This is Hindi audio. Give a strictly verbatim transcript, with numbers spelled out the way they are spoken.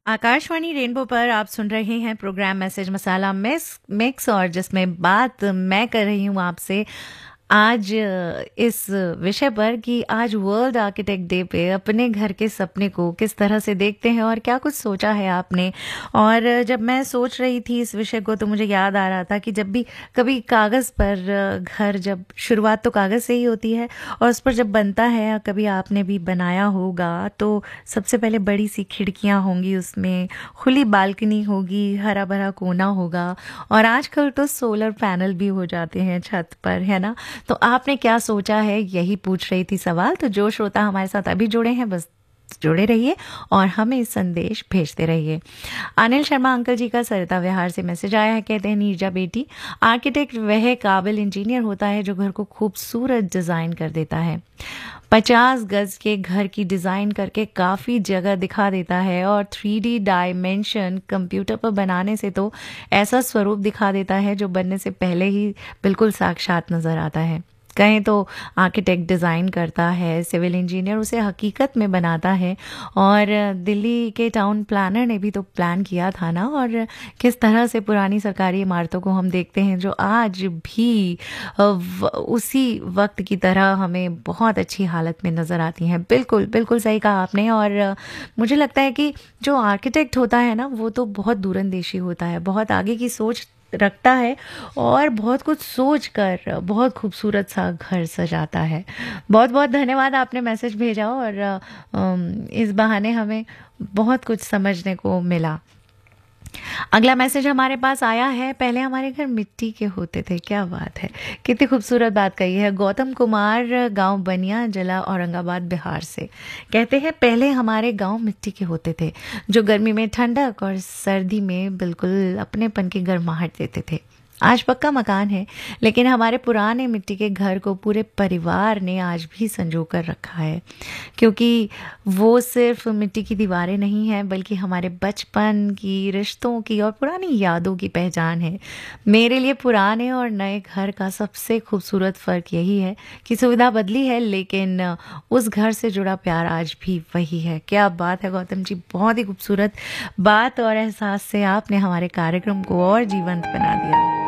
आकाशवाणी रेनबो पर आप सुन रहे हैं प्रोग्राम मैसेज मसाला मिक्स मिक्स और जिसमें बात मैं कर रही हूँ आपसे आज इस विषय पर कि आज वर्ल्ड आर्किटेक्ट डे पे अपने घर के सपने को किस तरह से देखते हैं और क्या कुछ सोचा है आपने। और जब मैं सोच रही थी इस विषय को तो मुझे याद आ रहा था कि जब भी कभी कागज़ पर घर, जब शुरुआत तो कागज़ से ही होती है और उस पर जब बनता है, कभी आपने भी बनाया होगा, तो सबसे पहले बड़ी सी खिड़कियां होंगी, उसमें खुली बालकनी होगी, हरा भरा कोना होगा और आजकल तो सोलर पैनल भी हो जाते हैं छत पर, है ना। तो आपने क्या सोचा है, यही पूछ रही थी सवाल। तो जो श्रोता हमारे साथ अभी जुड़े हैं बस जुड़े रहिए और हमें संदेश भेजते रहिए। अनिल शर्मा अंकल जी का सरिता विहार से मैसेज आया है। कहते हैं, नीरजा बेटी, आर्किटेक्ट वह काबिल इंजीनियर होता है जो घर को खूबसूरत डिज़ाइन कर देता है। पचास गज के घर की डिज़ाइन करके काफ़ी जगह दिखा देता है और थ्री डी डायमेंशन कंप्यूटर पर बनाने से तो ऐसा स्वरूप दिखा देता है जो बनने से पहले ही बिल्कुल साक्षात नज़र आता है। कहें तो आर्किटेक्ट डिज़ाइन करता है, सिविल इंजीनियर उसे हकीकत में बनाता है। और दिल्ली के टाउन प्लानर ने भी तो प्लान किया था ना, और किस तरह से पुरानी सरकारी इमारतों को हम देखते हैं जो आज भी उसी वक्त की तरह हमें बहुत अच्छी हालत में नज़र आती हैं। बिल्कुल बिल्कुल सही कहा आपने। और मुझे लगता है कि जो आर्किटेक्ट होता है ना, वो तो बहुत दूरंदेशी होता है, बहुत आगे की सोच रखता है और बहुत कुछ सोच कर बहुत खूबसूरत सा घर सजाता है। बहुत बहुत धन्यवाद, आपने मैसेज भेजा और इस बहाने हमें बहुत कुछ समझने को मिला। अगला मैसेज हमारे पास आया है। पहले हमारे घर मिट्टी के होते थे। क्या बात है, कितनी खूबसूरत बात कही है। गौतम कुमार, गांव बनिया जिला औरंगाबाद बिहार से, कहते हैं, पहले हमारे गांव मिट्टी के होते थे जो गर्मी में ठंडक और सर्दी में बिल्कुल अपनेपन की गर्माहट देते थे। आज पक्का मकान है, लेकिन हमारे पुराने मिट्टी के घर को पूरे परिवार ने आज भी संजो कर रखा है, क्योंकि वो सिर्फ मिट्टी की दीवारें नहीं हैं बल्कि हमारे बचपन की, रिश्तों की और पुरानी यादों की पहचान है। मेरे लिए पुराने और नए घर का सबसे खूबसूरत फ़र्क यही है कि सुविधा बदली है, लेकिन उस घर से जुड़ा प्यार आज भी वही है। क्या बात है गौतम जी, बहुत ही खूबसूरत बात और एहसास से आपने हमारे कार्यक्रम को और जीवंत बना दिया।